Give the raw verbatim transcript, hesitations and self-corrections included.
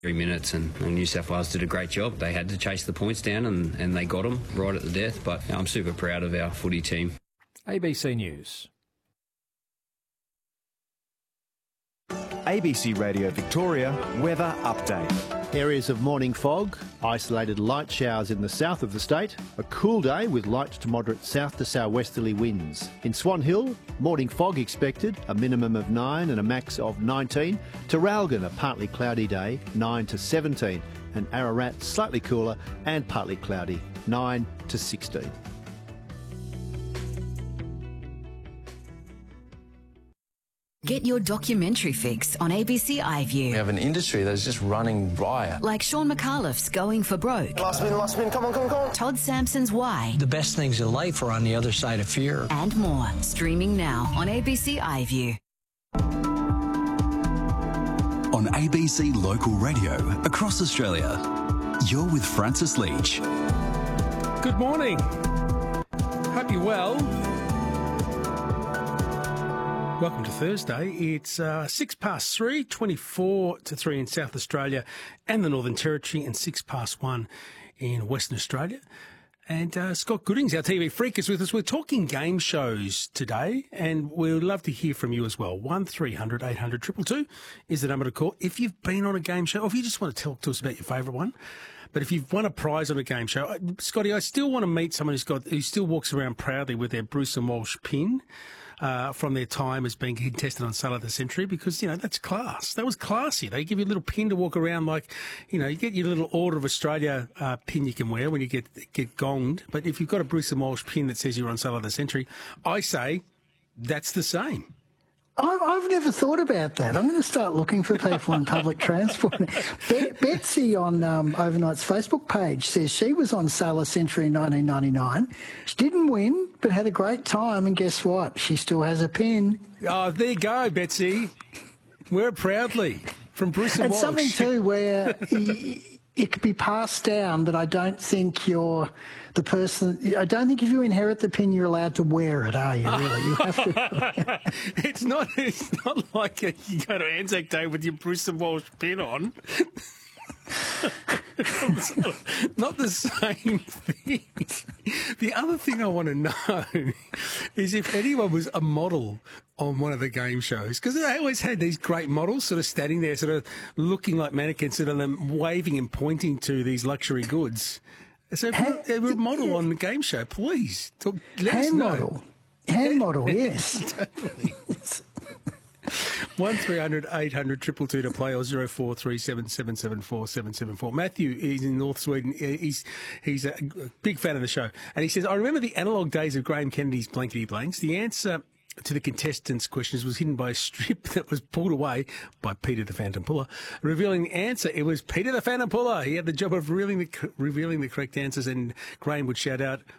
Three minutes, and, and New South Wales did a great job. They had to chase the points down, and, and they got them right at the death. But you know, I'm super proud of our footy team. A B C News. A B C Radio Victoria weather update. Areas of morning fog, isolated light showers in the south of the state, a cool day with light to moderate south to southwesterly winds. In Swan Hill, morning fog expected, a minimum of nine and a max of nineteen. Terralgan, a partly cloudy day, nine to seventeen. And Ararat, slightly cooler and partly cloudy, nine to sixteen. Get your documentary fix on A B C iView. We have an industry that's just running riot. Like Sean McAuliffe's Going for Broke. Last spin, last spin, come on, come on, come on. Todd Sampson's Why. The best things in life are on the other side of fear. And more. Streaming now on A B C iView. On A B C Local Radio across Australia, you're with Francis Leach. Good morning. Hope you're well. Welcome to Thursday. It's uh, six past three, twenty-four to three in South Australia and the Northern Territory, and six past one in Western Australia. And uh, Scott Goodings, our T V freak, is with us. We're talking game shows today, and we would love to hear from you as well. one three hundred eight hundred two two two is the number to call if you've been on a game show, or if you just want to talk to us about your favourite one. But if you've won a prize on a game show, Scotty, I still want to meet someone who's got who still walks around proudly with their Bruce and Walsh pin. Uh, from their time as being contested on Sale of the Century, because, you know, that's class. That was classy. They give you a little pin to walk around like, you know, you get your little Order of Australia uh, pin you can wear when you get get gonged. But if you've got a Bruce and Walsh pin that says you're on Sale of the Century, I say that's the same. I've never thought about that. I'm going to start looking for people on public transport. Be- Betsy on um, Overnight's Facebook page says she was on Sailor Century in nineteen ninety-nine. She didn't win, but had a great time, and guess what? She still has a pin. Oh, there you go, Betsy. Wear it proudly from Bruce and, and Walsh. Something too where y- it could be passed down, but I don't think you're the person. I don't think if you inherit the pin, you're allowed to wear it, are you? Really, you have to. it's not. It's not like a, you go to Anzac Day with your Bruce and Walsh pin on. Not the same thing. The other thing I want to know is if anyone was a model on one of the game shows, because they always had these great models sort of standing there, sort of looking like mannequins, sort of them waving and pointing to these luxury goods. So if they were a model on the game show, please talk, let hand us know. model, hand model, yes. Totally. One three hundred eight hundred two two two to play, or zero four three seven seven seven four seven seven four. Matthew is in North Sweden. He's he's a big fan of the show, and he says, "I remember the analogue days of Graham Kennedy's blankety blanks. The answer to the contestants' questions was hidden by a strip that was pulled away by Peter the Phantom Puller. Revealing the answer, it was Peter the Phantom Puller. He had the job of revealing the revealing the correct answers, and Graham would shout out,